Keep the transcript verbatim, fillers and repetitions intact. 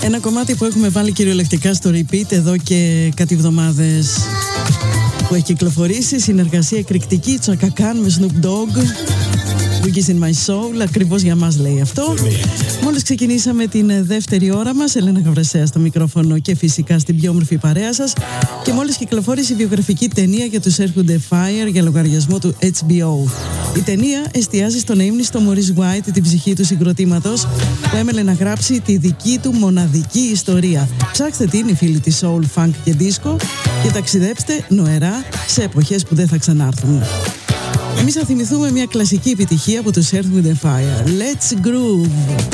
Ένα κομμάτι που έχουμε βάλει κυριολεκτικά στο repeat εδώ και κάτι εβδομάδες, που έχει κυκλοφορήσει, συνεργασία εκρηκτική Chaka Khan με Snoop Dogg, Boogies in My Soul, ακριβώς για μας λέει αυτό. Μόλις ξεκινήσαμε την δεύτερη ώρα μας, Ελένα Γαβρεσέα στο μικρόφωνο και φυσικά στην πιο όμορφη παρέα σας, και μόλις κυκλοφόρησε η βιογραφική ταινία για τους έρχονται Fire για λογαριασμό του έιτς μπι ο. Η ταινία εστιάζει στον αείμνηστο Maurice White, την ψυχή του συγκροτήματος που έμελε να γράψει τη δική του μοναδική ιστορία. Ψάξτε την, οι φίλοι της Soul, Funk και Disco, και ταξιδέψτε νοερά σε εποχές που δεν θα ξανάρθουν. Εμείς θα θυμηθούμε μια κλασική επιτυχία από τους Earth, Wind and Fire. Let's Groove!